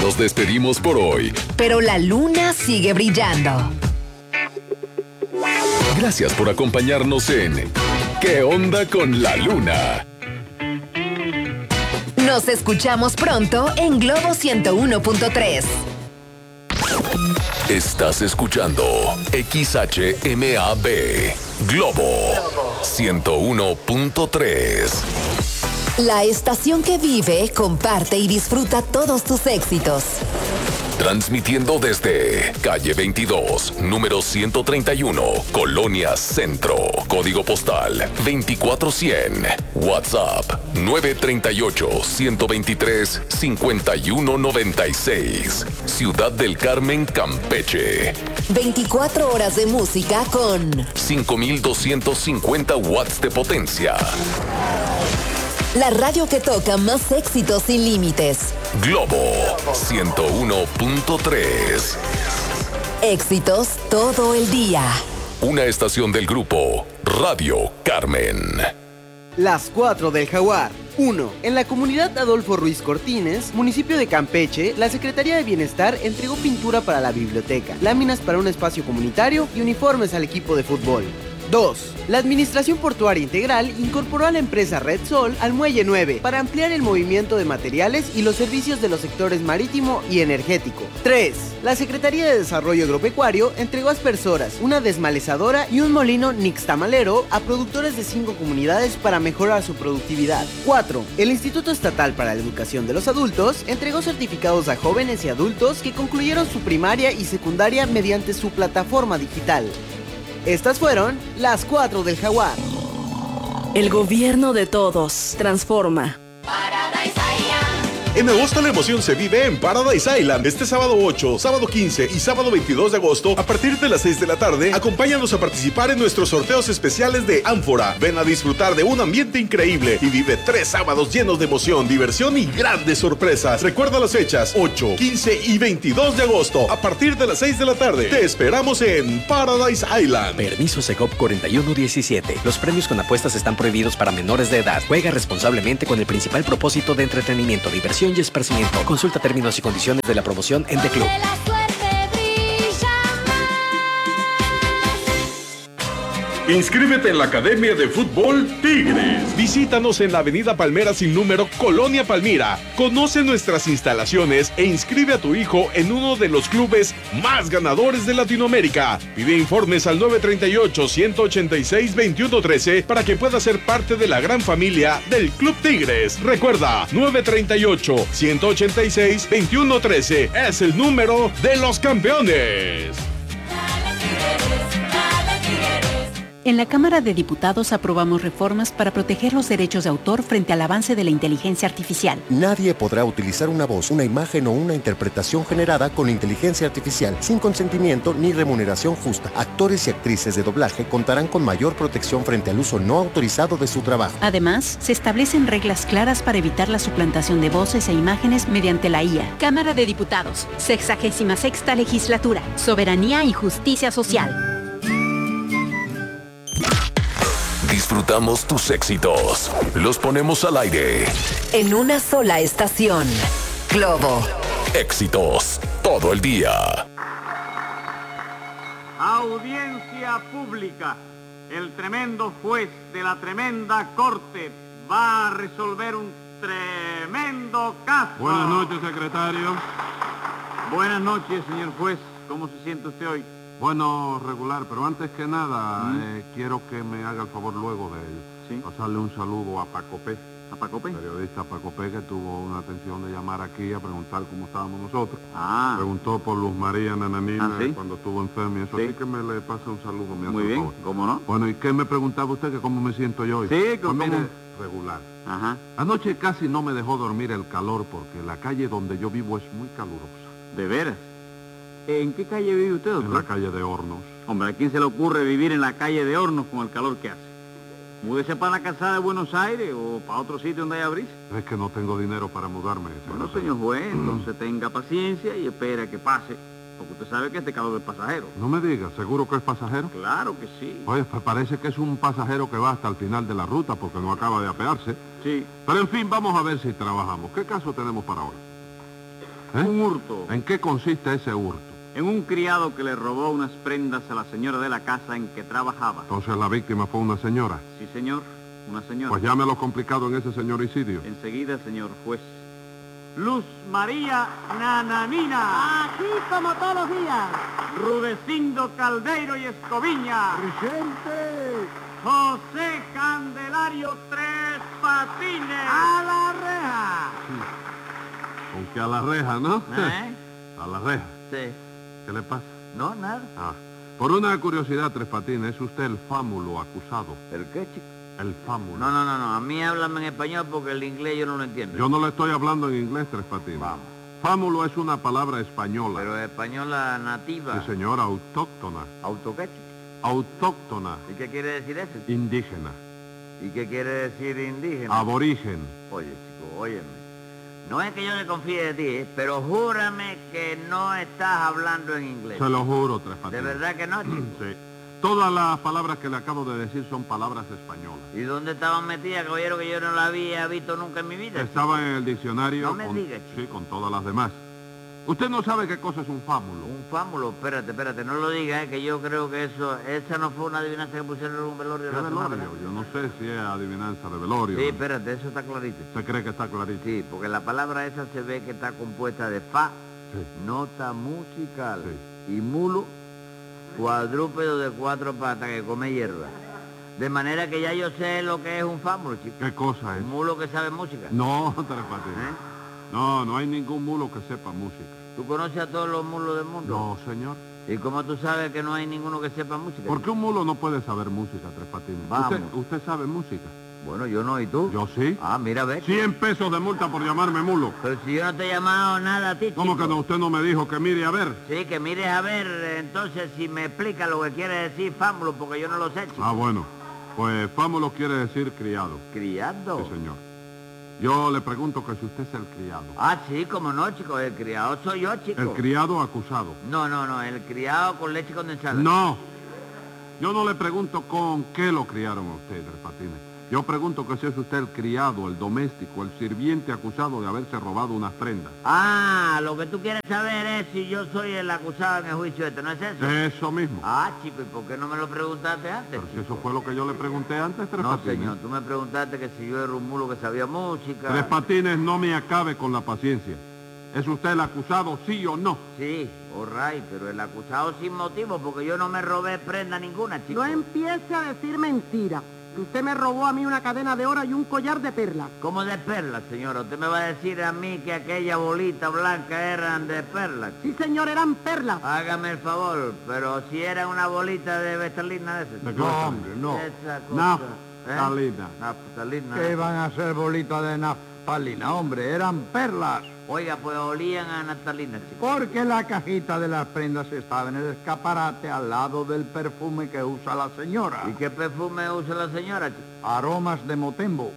Nos despedimos por hoy, pero la luna sigue brillando. Gracias por acompañarnos en ¿Qué onda con la luna? Nos escuchamos pronto en Globo 101.3. Estás escuchando XHMAB Globo 101.3. La estación que vive, comparte y disfruta todos tus éxitos. Transmitiendo desde calle 22, número 131, Colonia Centro, código postal 24100, WhatsApp 938-123-5196, Ciudad del Carmen, Campeche. 24 horas de música con 5250 watts de potencia. La radio que toca más éxitos sin límites. Globo 101.3. Éxitos todo el día. Una estación del grupo Radio Carmen. Las 4 del Jaguar. 1. En la comunidad Adolfo Ruiz Cortines, municipio de Campeche, la Secretaría de Bienestar entregó pintura para la biblioteca, láminas para un espacio comunitario y uniformes al equipo de fútbol. 2. La Administración Portuaria Integral incorporó a la empresa Red Sol al Muelle 9 para ampliar el movimiento de materiales y los servicios de los sectores marítimo y energético. 3. La Secretaría de Desarrollo Agropecuario entregó aspersoras, una desmalezadora y un molino nixtamalero a productores de 5 comunidades para mejorar su productividad. 4. El Instituto Estatal para la Educación de los Adultos entregó certificados a jóvenes y adultos que concluyeron su primaria y secundaria mediante su plataforma digital. Estas fueron las 4 del Jaguar. El gobierno de todos transforma. En agosto la emoción se vive en Paradise Island. Este sábado 8, sábado 15 y sábado 22 de agosto, a partir de las 6 de la tarde, acompáñanos a participar en nuestros sorteos especiales de Ánfora. Ven a disfrutar de un ambiente increíble y vive 3 sábados llenos de emoción, diversión y grandes sorpresas. Recuerda las fechas 8, 15 y 22 de agosto, a partir de las 6 de la tarde. Te esperamos en Paradise Island. Permiso Segov 4117. Los premios con apuestas están prohibidos para menores de edad. Juega responsablemente con el principal propósito de entretenimiento, diversión y esparcimiento. Consulta términos y condiciones de la promoción en The Club. Inscríbete en la Academia de Fútbol Tigres. Visítanos en la Avenida Palmera sin número, Colonia Palmira. Conoce nuestras instalaciones e inscribe a tu hijo en uno de los clubes más ganadores de Latinoamérica. Pide informes al 938-186-2113 para que puedas ser parte de la gran familia del Club Tigres. Recuerda, 938-186-2113 es el número de los campeones. En la Cámara de Diputados aprobamos reformas para proteger los derechos de autor frente al avance de la inteligencia artificial. Nadie podrá utilizar una voz, una imagen o una interpretación generada con inteligencia artificial sin consentimiento ni remuneración justa. Actores y actrices de doblaje contarán con mayor protección frente al uso no autorizado de su trabajo. Además, se establecen reglas claras para evitar la suplantación de voces e imágenes mediante la IA. Cámara de Diputados, 66ª Legislatura, Soberanía y Justicia Social. Disfrutamos tus éxitos. Los ponemos al aire. En una sola estación. Globo. Éxitos todo el día. Audiencia pública. El tremendo juez de la tremenda corte va a resolver un tremendo caso. Buenas noches, secretario. Buenas noches, señor juez. ¿Cómo se siente usted hoy? Bueno, regular, pero antes que nada, quiero que me haga el favor luego de pasarle un saludo a Paco P. ¿A Paco P? Periodista Paco P, que tuvo una atención de llamar aquí a preguntar cómo estábamos nosotros. Ah. Preguntó por Luz María Nananina ¿sí? cuando estuvo enferma y eso, así que me le pasa un saludo. Muy bien, favor. ¿Cómo no? Bueno, ¿y qué me preguntaba usted, que cómo me siento yo hoy? Sí, pues mire, regular. Ajá. Anoche casi no me dejó dormir el calor porque la calle donde yo vivo es muy calurosa. ¿De veras? ¿En qué calle vive usted, doctor? En la calle de Hornos. Hombre, ¿a quién se le ocurre vivir en la calle de Hornos con el calor que hace? Múdese para la calzada de Buenos Aires o para otro sitio donde haya brisa. Es que no tengo dinero para mudarme. Bueno, señor juez, entonces tenga paciencia y espera que pase, porque usted sabe que este calor es pasajero. No me diga, ¿seguro que es pasajero? Claro que sí. Oye, pues parece que es un pasajero que va hasta el final de la ruta porque no acaba de apearse. Sí. Pero en fin, vamos a ver si trabajamos. ¿Qué caso tenemos para hoy? Un hurto. ¿En qué consiste ese hurto? En un criado que le robó unas prendas a la señora de la casa en que trabajaba. Entonces la víctima fue una señora. Sí, señor, una señora. Pues llame lo complicado en ese señoricidio. Enseguida, señor juez. Luz María Nananina. Aquí como todos los días. Rudecindo Caldeiro y Escoviña. Presente. José Candelario Tres Patines. A la reja. Con que a la reja, ¿no? ¿Eh? A la reja. Sí. ¿Qué le pasa? No, nada. Ah, por una curiosidad, Tres Patines, ¿es usted el fámulo acusado? ¿El qué, chico? El fámulo. No. A mí háblame en español porque el inglés yo no lo entiendo. Yo no le estoy hablando en inglés, Tres Patines. Vamos. Fámulo es una palabra española. Pero española nativa. Sí, señor, autóctona. ¿Auto qué? Autóctona. ¿Y qué quiere decir eso? Indígena. ¿Y qué quiere decir indígena? Aborigen. Oye, chico, óyeme. No es que yo le confíe de ti, pero júrame que no estás hablando en inglés. Se lo juro, Tres Patines. ¿De verdad que no, chico? Sí. Todas las palabras que le acabo de decir son palabras españolas. ¿Y dónde estaban metidas, caballero, que yo no la había visto nunca en mi vida? Estaban en el diccionario. No me digas, chico. Sí, con todas las demás. Usted no sabe qué cosa es un fámulo. Un fámulo, espérate, no lo digas, que yo creo que esa no fue una adivinanza que pusieron en un velorio ¿Qué de la semana. velorio? Yo no sé si es adivinanza de velorio. Sí, ¿no? espérate, eso está clarito. ¿Usted cree que está clarito? Sí, porque la palabra esa se ve que está compuesta de fa, Sí. nota musical, Sí. y mulo, cuadrúpedo de 4 patas que come hierba. De manera que ya yo sé lo que es un fámulo, chico. ¿Qué cosa es? Un mulo que sabe música. No, Tres Patines. ¿Eh? No hay ningún mulo que sepa música. ¿Tú conoces a todos los mulos del mundo? No, señor. ¿Y cómo tú sabes que no hay ninguno que sepa música? Porque un mulo no puede saber música, Tres Patines. Vamos. ¿Usted sabe música? Bueno, yo no, ¿y tú? Yo sí. Ah, mira, ve. 100 pesos de multa por llamarme mulo. Pero si yo no te he llamado nada a ti, ¿Cómo chico. que no? Usted no me dijo que mire a ver. Sí, que mires a ver, entonces, si me explica lo que quiere decir fámulo, porque yo no lo sé, chico. Ah, bueno. Pues fámulo quiere decir criado. ¿Criado? Sí, señor. Yo le pregunto que si usted es el criado. Ah, sí, como no, chico, el criado soy yo, chico. El criado acusado. No, el criado con leche condensada. No. Yo no le pregunto con qué lo criaron a usted, Tres Patines. Yo pregunto que si es usted el criado, el doméstico, el sirviente acusado de haberse robado unas prendas. Ah, lo que tú quieres saber es si yo soy el acusado en el juicio este, ¿no es eso? Eso mismo. Ah, chico, ¿y por qué no me lo preguntaste antes, Pero si chico? eso fue lo que yo le pregunté antes, Tres No, Patines. señor, tú me preguntaste que si yo era un mulo que sabía música. Tres Patines, no me acabe con la paciencia. ¿Es usted el acusado, sí o no? Sí, all right, pero el acusado sin motivo, porque yo no me robé prenda ninguna, chico. No empiece a decir mentira. Usted me robó a mí una cadena de oro y un collar de perlas. ¿Cómo de perlas, señora? ¿Usted me va a decir a mí que aquella bolita blanca eran de perlas? Sí, señor, eran perlas. Hágame el favor, pero si era una bolita de vestalina de esas. ¿De qué vestalina? no. Esa cosa. Naftalina. Naftalina. ¿Qué van a ser bolitas de naftalina, hombre? Eran perlas. Oiga, pues olían a naftalina, chico. Porque la cajita de las prendas estaba en el escaparate al lado del perfume que usa la señora. ¿Y qué perfume usa la señora, chico? Aromas de Motembo.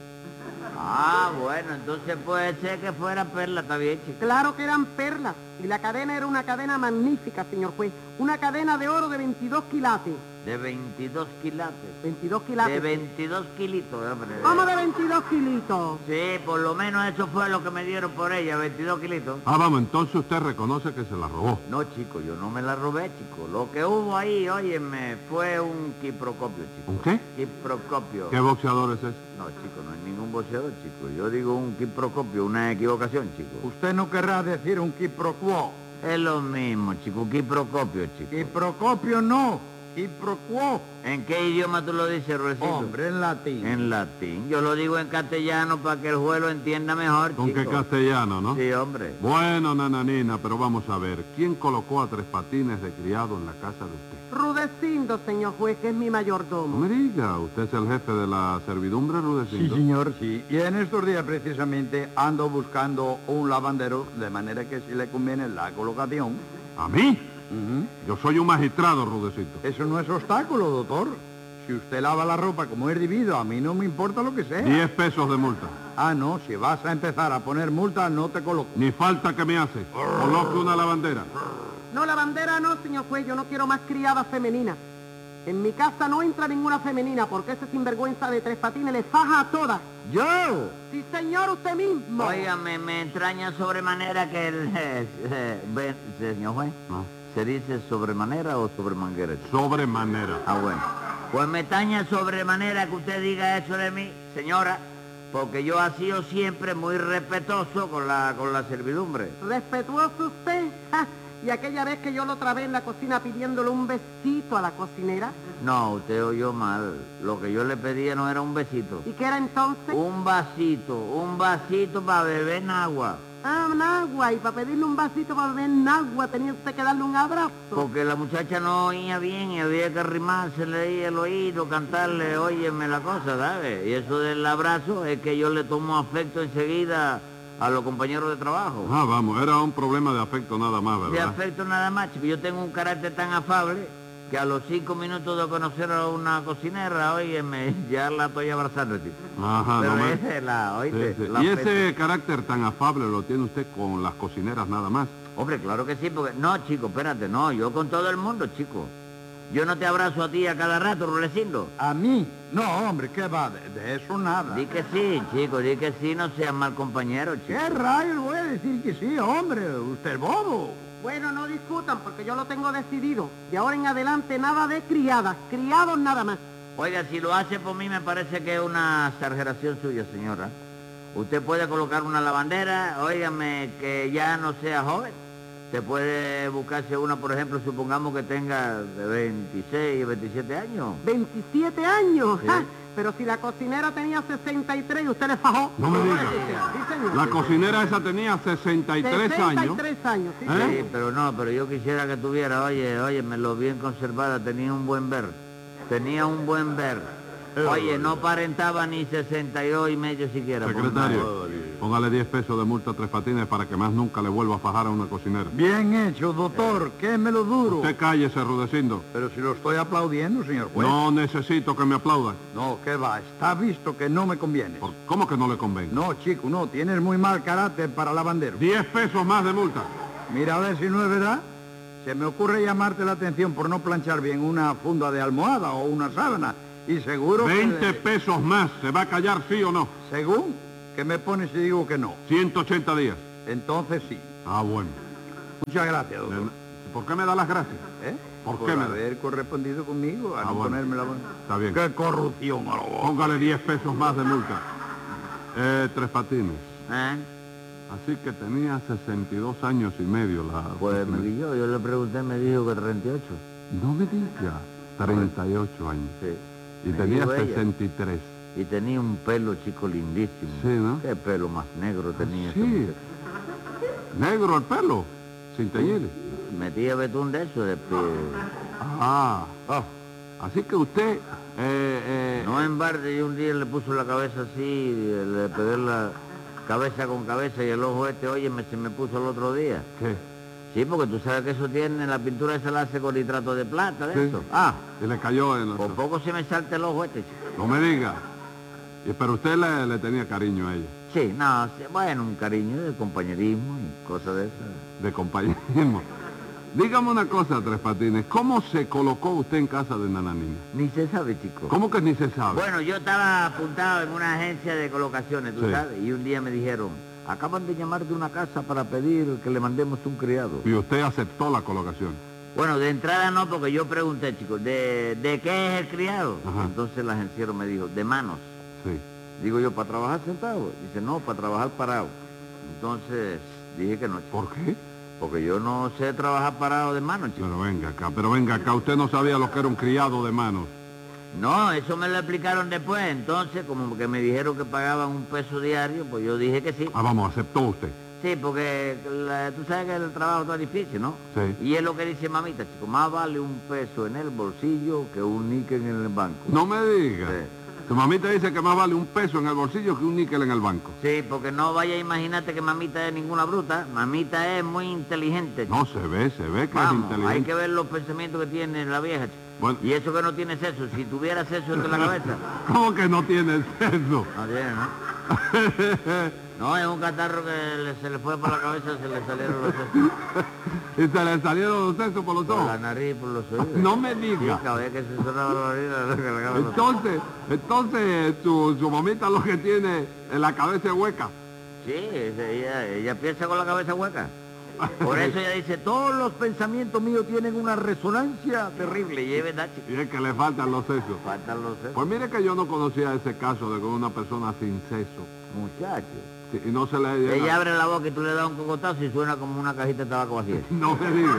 Ah, bueno, entonces puede ser que fuera perla, está bien, chico. Claro que eran perlas. Y la cadena era una cadena magnífica, señor juez. Una cadena de oro de 22 quilates. De 22 quilates. 22 quilates. De 22 kilitos, hombre. ¿Cómo de 22 kilitos? Sí, por lo menos eso fue lo que me dieron por ella, 22 kilitos. Ah, vamos, entonces usted reconoce que se la robó. No, chico, yo no me la robé, chico. Lo que hubo ahí, óyeme, fue un quiprocopio, chico. ¿Un qué? Quiprocopio. ¿Qué boxeador es ese? No, chico, no hay ningún boxeador, chico. Yo digo un quiprocopio, una equivocación, chico. Usted no querrá decir un quiproquo. Es lo mismo, chico, un quiprocopio, chico. Quiprocopio no, quiproquo. ¿En qué idioma tú lo dices, Ruecito? Hombre, en latín. En latín. Yo lo digo en castellano para que el juez lo entienda mejor, ¿Con chico. qué castellano, no? Sí, hombre. Bueno, nananina, pero vamos a ver. ¿Quién colocó a Tres Patines de criado en la casa de usted? Rudecindo, señor juez, que es mi No mayordomo. me diga, ¿usted es el jefe de la servidumbre, Sí, Rudecindo? señor, sí. Y en estos días precisamente ando buscando un lavandero, de manera que si le conviene la colocación. ¿A mí? Yo soy un magistrado, Rudecito. Eso no es obstáculo, doctor. Si usted lava la ropa como es debido, a mí no me importa lo que sea. 10 pesos de multa. Ah, no, si vas a empezar a poner multa, no te coloco. Ni falta que me hace. Coloque una lavandera. No, la bandera no, señor juez, yo no quiero más criadas femeninas. En mi casa no entra ninguna femenina porque ese sinvergüenza de Tres Patines le faja a todas. ¿Yo? Sí, señor, usted mismo. Óigame, me entraña sobremanera que el... señor juez, ¿se dice sobremanera o sobremanguera? Sobremanera. Ah, bueno. Pues me extraña sobremanera que usted diga eso de mí, señora, porque yo he sido siempre muy respetuoso con la servidumbre. ¿Respetuoso usted? Ja. ¿Y aquella vez que yo lo trabé en la cocina pidiéndole un besito a la cocinera? No, usted oyó mal. Lo que yo le pedía no era un besito. ¿Y qué era entonces? Un vasito para beber agua. Ah, un agua. Y para pedirle un vasito para beber agua tenía usted que darle un abrazo. Porque la muchacha no oía bien y había que arrimársele ahí el oído, cantarle, óyeme la cosa, ¿sabes? Y eso del abrazo es que yo le tomo afecto enseguida a los compañeros de trabajo. Ah, vamos, era un problema de afecto nada más, ¿verdad? De afecto nada más, chico. Yo tengo un carácter tan afable que a los 5 minutos de conocer a una cocinera, óyeme, ya la estoy abrazando, chico. Ajá, pero no me... ese, oíste, sí, sí. la ¿Y ese carácter tan afable lo tiene usted con las cocineras nada más? Hombre, claro que sí, porque... No, chico, espérate, no, yo con todo el mundo, chico. Yo no te abrazo a ti a cada rato, Rulecindo. ¿A mí? No, hombre, ¿qué va? De eso nada. Di que sí, chico, di que sí, no seas mal compañero, chico. ¿Qué rayos voy a decir que sí, hombre? Usted es bobo. Bueno, no discutan porque yo lo tengo decidido. De ahora en adelante nada de criadas, criados nada más. Oiga, si lo hace por mí me parece que es una exageración suya, señora. Usted puede colocar una lavandera, óigame, que ya no sea joven. Se puede buscarse una, por ejemplo, supongamos que tenga de 26, 27 años. ¿27 años? Sí. Ja, pero si la cocinera tenía 63 y usted le fajó. No me diga. Sí, señor. La cocinera esa tenía 63 años. 63 años, sí. Sí, pero yo quisiera que tuviera, óyeme, lo bien conservada, tenía un buen ver. Oye, no aparentaba ni 62 y medio siquiera. Secretario, póngale 10 pesos de multa a Tres Patines para que más nunca le vuelva a fajar a una cocinera. Bien hecho, doctor. Quémelo duro. Usted cállese, Rudecindo. Pero si lo estoy aplaudiendo, señor juez. No necesito que me aplaudan. No, ¿qué va? Está visto que no me conviene. ¿Cómo que no le convenga? No, chico, no. Tienes muy mal carácter para lavandero. 10 pesos más de multa. Mira a ver si no es verdad. Se me ocurre llamarte la atención por no planchar bien una funda de almohada o una sábana. Y seguro 20 pesos más. ¿Se va a callar sí o no? ¿Según? ¿Qué me pones si digo que no? 180 días. Entonces sí. Ah, bueno. Muchas gracias, doctor. ¿Por qué me da las gracias? ¿Por qué me da? haber correspondido conmigo, a no ponerme la mano. Está bien. ¡Qué corrupción! Póngale 10 pesos más de multa. Tres Patines. Así que tenía 62 años y medio la... Pues yo le pregunté, me dijo que 38. No me diga, 38 años. Sí. Y tenía 63. Y tenía un pelo, chico, lindísimo. Sí, ¿no? Qué pelo más negro tenía. Sí. ¿Negro el pelo? Sin teñir. Metía betún de eso, de pie. Así que usted... No en balde, y un día le puso la cabeza así, le pegué la cabeza con cabeza y el ojo oye, se me puso el otro día. ¿Qué? Sí, porque tú sabes que eso tiene, la pintura esa la hace con nitrato de plata, de eso. Y le cayó en... Por poco se me salta el ojo chico. No me diga. Pero usted le tenía cariño a ella. Sí, no, bueno, un cariño de compañerismo y cosas de esas. De compañerismo. Dígame una cosa, Tres Patines, ¿cómo se colocó usted en casa de Nananina? Ni se sabe, chico. ¿Cómo que ni se sabe? Bueno, yo estaba apuntado en una agencia de colocaciones, tú sabes, y un día me dijeron, acaban de llamar de una casa para pedir que le mandemos un criado. ¿Y usted aceptó la colocación? Bueno, de entrada no, porque yo pregunté, chicos, ¿de qué es el criado? Ajá. Entonces el agenciero me dijo, de manos. Sí. Digo yo, ¿para trabajar sentado? Dice, no, para trabajar parado. Entonces dije que no. ¿Por qué? Porque yo no sé trabajar parado de manos, chico. Pero venga acá, usted no sabía lo que era un criado de manos. No, eso me lo explicaron después. Entonces, como que me dijeron que pagaban $1 peso diario, pues yo dije que sí. Vamos, aceptó usted. Sí, porque tú sabes que el trabajo está difícil, ¿no? Sí. Y es lo que dice mamita, chico, más vale $1 peso en el bolsillo que un níquel en el banco. No me diga. Sí. Tu mamita dice que más vale $1 peso en el bolsillo que un níquel en el banco. Sí, porque no vaya a imaginarte que mamita es ninguna bruta. Mamita es muy inteligente, chico. No, se ve que es inteligente. Hay que ver los pensamientos que tiene la vieja, chico. Bueno. Y eso que no tiene sexo, si tuviera sexo entre la cabeza. ¿Cómo que no tiene sexo? No tiene, ¿no? No, es un catarro que se le fue por la cabeza, se le salieron los sesos. ¿Y se le salieron los sesos por los Por ojos? la nariz, por los oídos. No me diga. Sí, cada vez que se sonaba la nariz, Entonces su mamita lo que tiene en la cabeza es hueca. Sí, ella piensa con la cabeza hueca. Por eso ella dice, todos los pensamientos míos tienen una resonancia terrible. Y es verdad, chico. Y es que le faltan los sesos. Faltan los sesos. Pues mire que yo no conocía ese caso de con una persona sin seso. Muchacho. Sí, y no se le llega. Ella abre la boca y tú le das un cocotazo y suena como una cajita de tabaco vacía. No me diga.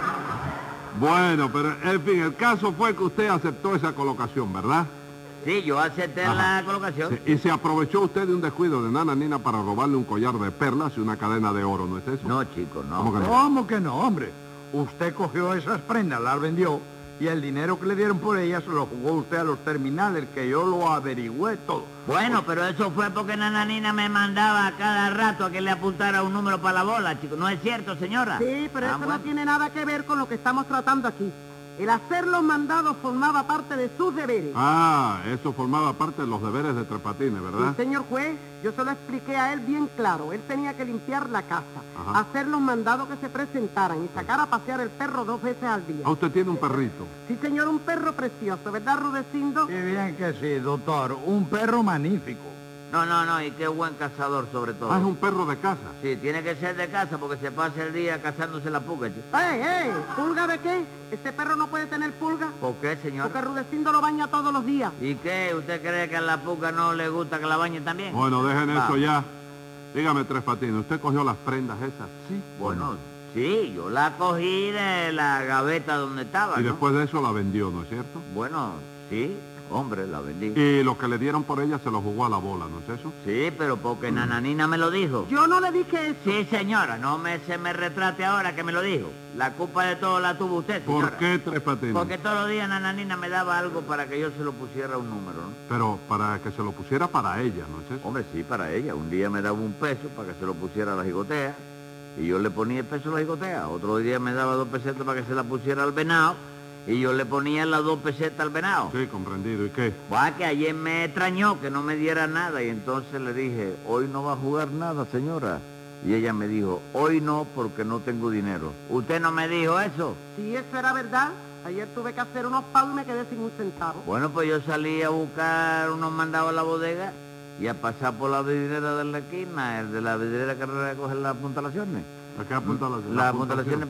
Bueno, pero en fin, el caso fue que usted aceptó esa colocación, ¿verdad? Sí, yo acepté la colocación. Sí, y se aprovechó usted de un descuido de Nananina para robarle un collar de perlas y una cadena de oro, ¿no es eso? No, chico, no. ¿Cómo que no? ¿Cómo que no, hombre? Usted cogió esas prendas, las vendió, y el dinero que le dieron por ellas se lo jugó usted a los terminales, que yo lo averigüé todo. Bueno, pero eso fue porque Nananina me mandaba a cada rato a que le apuntara un número para la bola, chico. ¿No es cierto, señora? Sí, pero eso bueno. no tiene nada que ver con lo que estamos tratando aquí. El hacer los mandados formaba parte de sus deberes. Ah, eso formaba parte de los deberes de Tres Patines, ¿verdad? Sí, señor juez, yo se lo expliqué a él bien claro. Él tenía que limpiar la casa, Ajá. hacer los mandados que se presentaran y sacar a pasear el perro 2 veces al día. Ah, usted tiene un perrito. Sí, señor, un perro precioso, ¿verdad, Rudecindo? Qué bien que sí, doctor. Un perro magnífico. No, y qué buen cazador sobre todo. Ah, es un perro de casa. Sí, tiene que ser de casa porque se pasa el día cazándose la puca, chico. ¡Ey! ¿Pulga de qué? ¿Este perro no puede tener pulga? ¿Por qué, señor? Porque Rudecindo lo baña todos los días. ¿Y qué? ¿Usted cree que a la puca no le gusta que la bañen también? Bueno, dejen Va. eso ya. Dígame, Tres Patines, ¿usted cogió las prendas esas? Sí. Bueno, sí, yo la cogí de la gaveta donde estaba, Y ¿no? después de eso la vendió, ¿no es cierto? Bueno, sí, hombre, la vendí. Y lo que le dieron por ella se lo jugó a la bola, ¿no es eso? Sí, pero porque Nananina me lo dijo. Yo no le dije eso. Sí, señora, no se me retrate ahora que me lo dijo. La culpa de todo la tuvo usted, señora. ¿Por qué Tres Patines? Porque todos los días Nananina me daba algo para que yo se lo pusiera un número, ¿no? Pero para que se lo pusiera para ella, ¿no es eso? Hombre, sí, para ella. Un día me daba un peso para que se lo pusiera a la jigotea y yo le ponía el peso a la jigotea. Otro día me daba 2 pesetas para que se la pusiera al venado y yo le ponía las 2 pesetas al venado. Sí, comprendido. ¿Y qué? Va, que ayer me extrañó que no me diera nada y entonces le dije, hoy no va a jugar nada, señora. Y ella me dijo, hoy no porque no tengo dinero. ¿Usted no me dijo eso? Sí, eso era verdad. Ayer tuve que hacer unos pagos y me quedé sin un centavo. Bueno, pues yo salí a buscar unos mandados a la bodega y a pasar por la vidriera de la esquina, el de la vidriera que recoge las apuntalaciones. ¿A qué apuntalaciones? Las apuntalaciones